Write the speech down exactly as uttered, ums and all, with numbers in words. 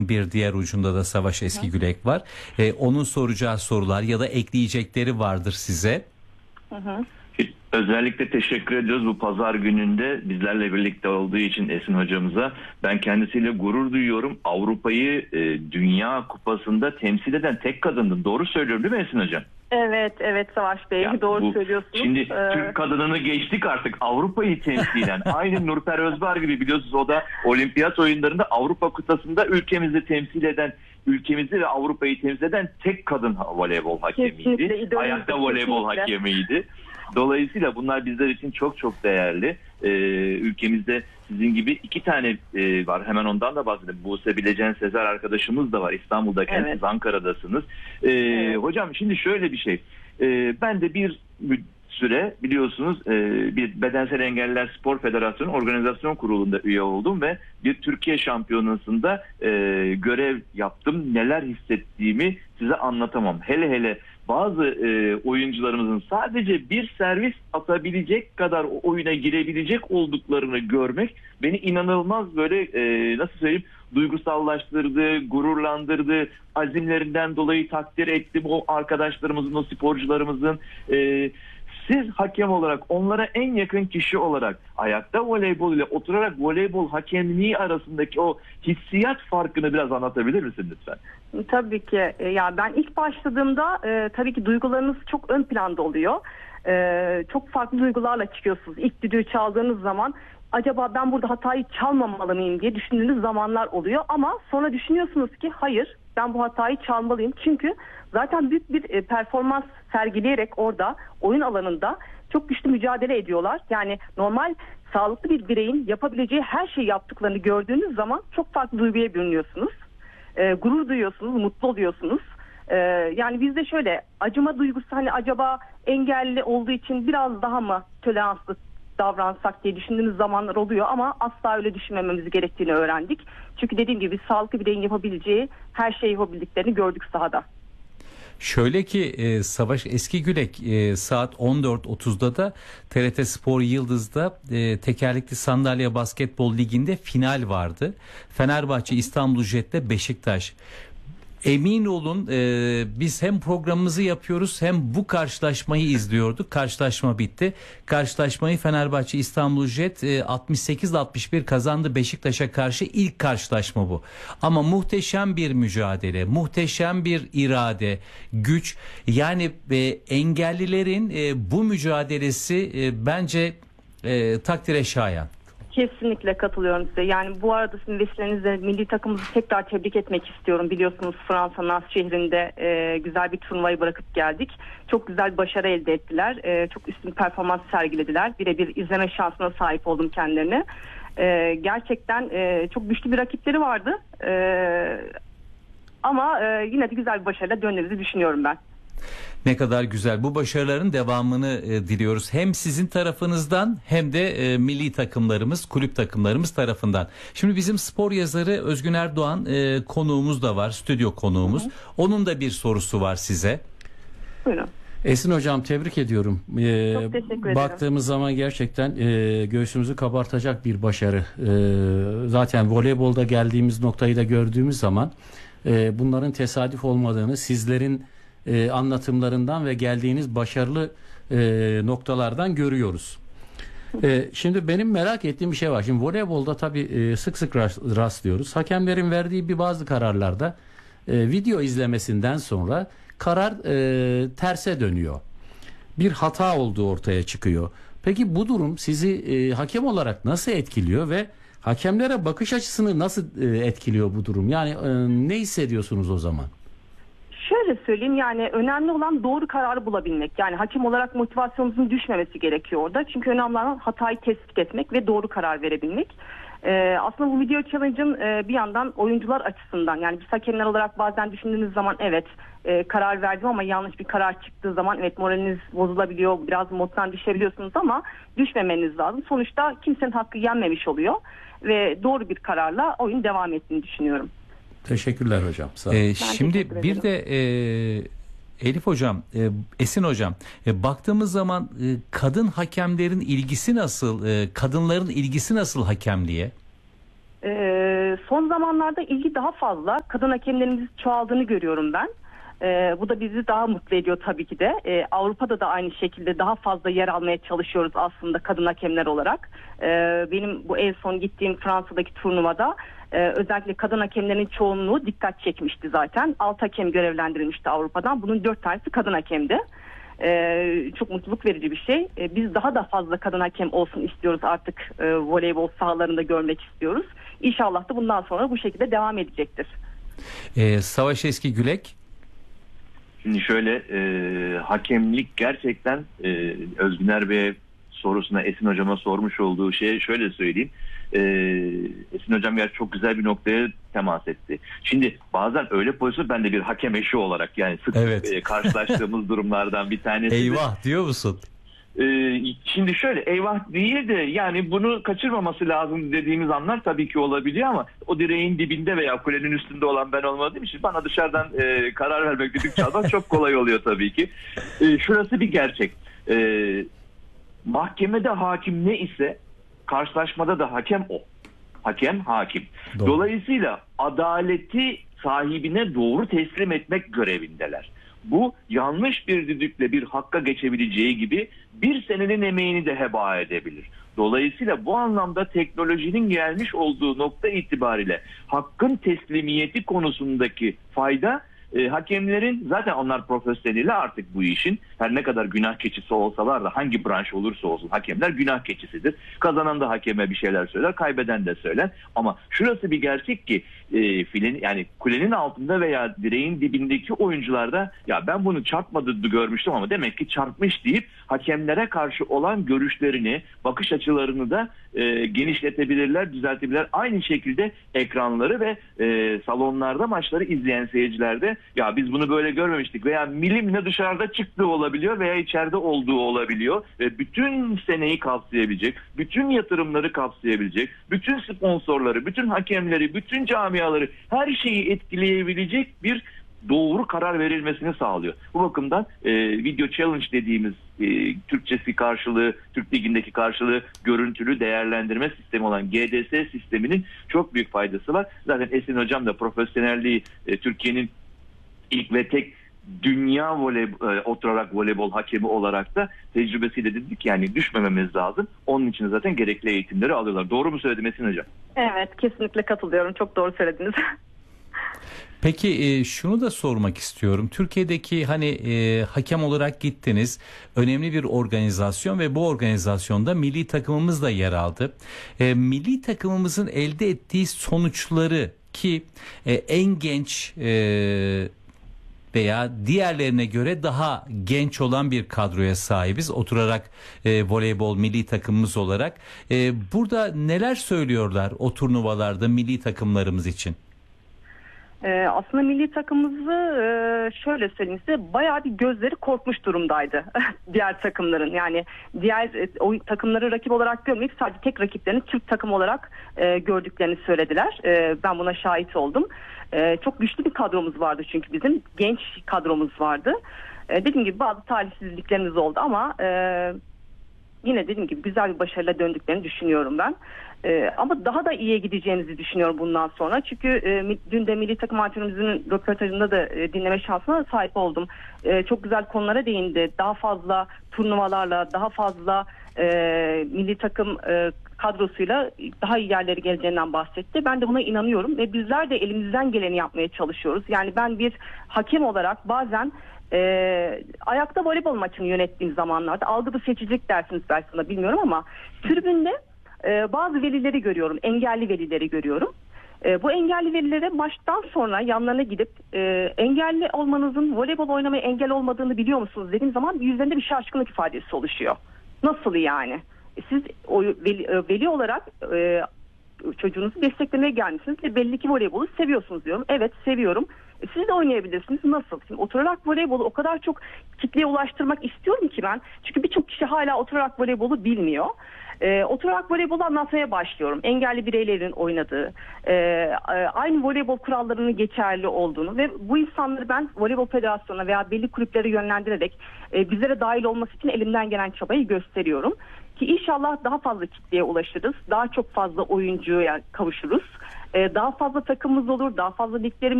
Bir diğer ucunda da Savaş Eskigülek var. Ee, onun soracağı sorular ya da ekleyecekleri vardır size. Hı hı. Özellikle teşekkür ediyoruz bu pazar gününde bizlerle birlikte olduğu için Esin hocamıza. Ben kendisiyle gurur duyuyorum. Avrupa'yı e, Dünya Kupası'nda temsil eden tek kadındı. Doğru söylüyorum değil mi Esin hocam? Evet, evet Savaş Bey, Ya doğru bu, söylüyorsunuz. Şimdi ee... Türk kadınını geçtik artık, Avrupa'yı temsilen. Aynı Nurper Özbar gibi, biliyorsunuz o da olimpiyat oyunlarında Avrupa kıtasında ülkemizi temsil eden, ülkemizi ve Avrupa'yı temsil eden tek kadın voleybol hakemiydi. Ayakta voleybol kesinlikle. hakemiydi. Dolayısıyla bunlar bizler için çok çok değerli. Ee, ülkemizde sizin gibi iki tane e, var. Hemen ondan da bahsedelim. Buse Bilecen Sezer arkadaşımız da var. İstanbul'da, kendiniz evet. Ankara'dasınız. Ee, evet. Hocam şimdi şöyle bir şey. Ee, ben de bir süre biliyorsunuz e, bir Bedensel Engelliler Spor Federasyonu Organizasyon Kurulu'nda üye oldum ve bir Türkiye Şampiyonası'nda e, görev yaptım. Neler hissettiğimi size anlatamam. Hele hele bazı e, oyuncularımızın sadece bir servis atabilecek kadar o oyuna girebilecek olduklarını görmek beni inanılmaz böyle e, nasıl söyleyeyim duygusallaştırdı, gururlandırdı. Azimlerinden dolayı takdir ettim o arkadaşlarımızın, o sporcularımızın. E, siz hakem olarak, onlara en yakın kişi olarak ayakta voleybol ile oturarak voleybol hakemliği arasındaki o hissiyat farkını biraz anlatabilir misin lütfen? Tabii ki. Ya ben ilk başladığımda e, tabii ki duygularınız çok ön planda oluyor. E, çok farklı duygularla çıkıyorsunuz. İlk düdüğü çaldığınız zaman acaba ben burada hatayı çalmamalı mıyım diye düşündüğünüz zamanlar oluyor. Ama sonra düşünüyorsunuz ki hayır, ben bu hatayı çalmalıyım. Çünkü zaten büyük bir e, performans sergileyerek orada oyun alanında çok güçlü mücadele ediyorlar. Yani normal sağlıklı bir bireyin yapabileceği her şeyi yaptıklarını gördüğünüz zaman çok farklı duyguya bürünüyorsunuz. E, gurur duyuyorsunuz, mutlu oluyorsunuz. E, yani bizde şöyle acıma duygusu, hani acaba engelli olduğu için biraz daha mı toleranslı davransak diye düşündüğümüz zamanlar oluyor ama asla öyle düşünmememiz gerektiğini öğrendik. Çünkü dediğim gibi sağlıklı bireyin yapabileceği her şeyi yapabildiklerini gördük sahada. Şöyle ki e, Savaş Eskigülek e, saat on dört otuzda da T R T Spor Yıldız'da e, tekerlekli sandalye basketbol liginde final vardı. Fenerbahçe İstanbul Jet'le Beşiktaş. Emin olun e, biz hem programımızı yapıyoruz hem bu karşılaşmayı izliyorduk. Karşılaşma bitti. Karşılaşmayı Fenerbahçe İstanbul Jet e, altmış sekiz altmış bir kazandı Beşiktaş'a karşı. İlk karşılaşma bu. Ama muhteşem bir mücadele, muhteşem bir irade, güç. Yani e, engellilerin e, bu mücadelesi e, bence e, takdire şayan. Kesinlikle katılıyorum size. Yani bu arada sizin vesilenizle milli takımımızı tekrar tebrik etmek istiyorum. Biliyorsunuz Fransa Nans şehrinde e, güzel bir turnuvayı bırakıp geldik. Çok güzel bir başarı elde ettiler. E, çok üstün performans sergilediler. Birebir izleme şansına sahip oldum kendilerine. E, gerçekten e, çok güçlü bir rakipleri vardı. E, ama e, yine de güzel bir başarıyla döndüğümüzü düşünüyorum ben. Ne kadar güzel. Bu başarıların devamını e, diliyoruz. Hem sizin tarafınızdan hem de e, milli takımlarımız, kulüp takımlarımız tarafından. Şimdi bizim spor yazarı Özgün Erdoğan e, konuğumuz da var, stüdyo konuğumuz. Hı hı. Onun da bir sorusu var size. Buyurun. Esin Hocam, tebrik ediyorum. Ee, Çok teşekkür ederim. Baktığımız zaman gerçekten e, göğsümüzü kabartacak bir başarı. E, zaten voleybolda geldiğimiz noktayı da gördüğümüz zaman e, bunların tesadüf olmadığını, sizlerin e, anlatımlarından ve geldiğiniz başarılı e, noktalardan görüyoruz. E, şimdi benim merak ettiğim bir şey var. Şimdi voleybolda tabii e, sık sık rastlıyoruz. Hakemlerin verdiği bir bazı kararlarda e, video izlemesinden sonra karar e, terse dönüyor. Bir hata olduğu ortaya çıkıyor. Peki bu durum sizi e, hakem olarak nasıl etkiliyor ve hakemlere bakış açısını nasıl e, etkiliyor bu durum? Yani e, ne hissediyorsunuz o zaman? Şöyle söyleyeyim, yani önemli olan doğru kararı bulabilmek. Yani hakem olarak motivasyonumuzun düşmemesi gerekiyor orada. Çünkü önemli olan hatayı tespit etmek ve doğru karar verebilmek. Ee, aslında bu video challenge'ın e, bir yandan oyuncular açısından, yani biz hakemler olarak bazen düşündüğünüz zaman evet e, karar verdim ama yanlış bir karar çıktığı zaman evet moraliniz bozulabiliyor, biraz moddan düşebiliyorsunuz ama düşmemeniz lazım. Sonuçta kimsenin hakkı yenmemiş oluyor ve doğru bir kararla oyun devam ettiğini düşünüyorum. Teşekkürler hocam. Sağ olun. Ee, şimdi bir de e, Elif hocam, e, Esin hocam, e, baktığımız zaman e, kadın hakemlerin ilgisi nasıl, e, kadınların ilgisi nasıl hakemliğe? Ee, son zaman zamanlarda ilgi daha fazla. Kadın hakemlerimiz çoğaldığını görüyorum ben. Ee, bu da bizi daha mutlu ediyor tabii ki de. Ee, Avrupa'da da aynı şekilde daha fazla yer almaya çalışıyoruz aslında kadın hakemler olarak. Ee, benim bu en son gittiğim Fransa'daki turnuvada e, özellikle kadın hakemlerin çoğunluğu dikkat çekmişti zaten. Altı hakem görevlendirilmişti Avrupa'dan. Bunun dört tanesi kadın hakemdi. Ee, çok mutluluk verici bir şey. Ee, biz daha da fazla kadın hakem olsun istiyoruz artık, e, voleybol sahalarında görmek istiyoruz. İnşallah da bundan sonra bu şekilde devam edecektir. Ee, Savaş Eski Gülek. Şimdi şöyle e, hakemlik gerçekten e, Özgüner Bey sorusuna Esin Hocam'a sormuş olduğu şeye şöyle söyleyeyim. E, Esin Hocam gerçekten çok güzel bir noktaya temas etti. Şimdi bazen öyle pozisyon, ben de bir hakem eşi olarak yani sık Evet. e, karşılaştığımız durumlardan bir tanesi. Eyvah diyor musun? Ee, şimdi şöyle eyvah değil de yani bunu kaçırmaması lazım dediğimiz anlar tabii ki olabiliyor ama o direğin dibinde veya kulenin üstünde olan ben olmadığım için bana dışarıdan e, karar vermek, düdük çalmak çok kolay oluyor tabii ki. E, şurası bir gerçek. E, mahkemede hakim ne ise karşılaşmada da hakem o. Hakem hakim. Doğru. Dolayısıyla adaleti sahibine doğru teslim etmek görevindeler. Bu yanlış bir düdükle bir hakka geçebileceği gibi bir senenin emeğini de heba edebilir. Dolayısıyla bu anlamda teknolojinin gelmiş olduğu nokta itibariyle hakkın teslimiyeti konusundaki fayda e, hakemlerin, zaten onlar profesyoneli artık bu işin, her ne kadar günah keçisi olsalar da hangi branş olursa olsun hakemler günah keçisidir. Kazanan da hakeme bir şeyler söyler, kaybeden de söyler. Ama şurası bir gerçek ki e, filin yani kulenin altında veya direğin dibindeki oyuncularda ya ben bunu çarpmadı görmüştüm ama demek ki çarpmış deyip hakemlere karşı olan görüşlerini, bakış açılarını da e, genişletebilirler, düzeltebilirler. Aynı şekilde ekranları ve e, salonlarda maçları izleyen seyircilerde ya biz bunu böyle görmemiştik veya milimle dışarıda çıktığı olabiliyor veya içeride olduğu olabiliyor ve bütün seneyi kapsayabilecek, bütün yatırımları kapsayabilecek, bütün sponsorları, bütün hakemleri, bütün camiaları, her şeyi etkileyebilecek bir doğru karar verilmesini sağlıyor. Bu bakımdan e, Video Challenge dediğimiz e, Türkçesi karşılığı, Türk Ligi'ndeki karşılığı görüntülü değerlendirme sistemi olan G D S sisteminin çok büyük faydası var. Zaten Esin Hocam da profesyonelliği e, Türkiye'nin ilk ve tek dünya voley, e, oturarak voleybol hakemi olarak da tecrübesiyle dedik yani düşmememiz lazım. Onun için zaten gerekli eğitimleri alıyorlar. Doğru mu söyledim Esin Hocam? Evet, kesinlikle katılıyorum. Çok doğru söylediniz. Peki e, şunu da sormak istiyorum. Türkiye'deki hani e, hakem olarak gittiniz. Önemli bir organizasyon ve bu organizasyonda milli takımımız da yer aldı. E, milli takımımızın elde ettiği sonuçları ki e, en genç e, veya diğerlerine göre daha genç olan bir kadroya sahibiz. Oturarak e, voleybol milli takımımız olarak. E, burada neler söylüyorlar o turnuvalarda milli takımlarımız için? Ee, aslında milli takımımızı e, şöyle söyleyeyim size, bayağı bir gözleri korkmuş durumdaydı diğer takımların. Yani diğer e, o takımları rakip olarak görmeyip sadece tek rakiplerini Türk takım olarak e, gördüklerini söylediler. E, ben buna şahit oldum. E, çok güçlü bir kadromuz vardı çünkü bizim. Genç kadromuz vardı. E, dediğim gibi bazı talihsizliklerimiz oldu ama e, yine dediğim gibi güzel bir başarıyla döndüklerini düşünüyorum ben. Ee, ama daha da iyiye gideceğimizi düşünüyorum bundan sonra. Çünkü e, dün de milli takım antrenörümüzün röportajında da e, dinleme şansına sahip oldum. E, çok güzel konulara değindi. Daha fazla turnuvalarla, daha fazla e, milli takım e, kadrosuyla daha iyi yerlere geleceğinden bahsetti. Ben de buna inanıyorum ve bizler de elimizden geleni yapmaya çalışıyoruz. Yani ben bir hakem olarak bazen e, ayakta voleybol maçını yönettiğim zamanlarda algıda seçicilik dersiniz belki buna, bilmiyorum ama tribünde Ee, bazı velileri görüyorum, engelli velileri görüyorum. Ee, bu engelli velilere maçtan sonra yanlarına gidip e, engelli olmanızın voleybol oynamaya engel olmadığını biliyor musunuz dediğim zaman yüzlerinde bir şaşkınlık ifadesi oluşuyor. Nasıl yani? E, siz o veli, veli olarak e, çocuğunuzu desteklemeye gelmişsiniz ve belli ki voleybolu seviyorsunuz diyorum. Evet, seviyorum. E, siz de oynayabilirsiniz. Nasıl? Şimdi oturarak voleybolu o kadar çok kitleye ulaştırmak istiyorum ki ben. Çünkü birçok kişi hala oturarak voleybolu bilmiyor. Ee, oturarak voleybolu anlatmaya başlıyorum. Engelli bireylerin oynadığı, e, aynı voleybol kurallarının geçerli olduğunu ve bu insanları ben voleybol federasyonuna veya belli kulüplere yönlendirerek e, bizlere dahil olması için elimden gelen çabayı gösteriyorum. Ki inşallah daha fazla kitleye ulaşırız, daha çok fazla oyuncuya kavuşuruz. e, daha fazla takımımız olur, daha fazla liglerimiz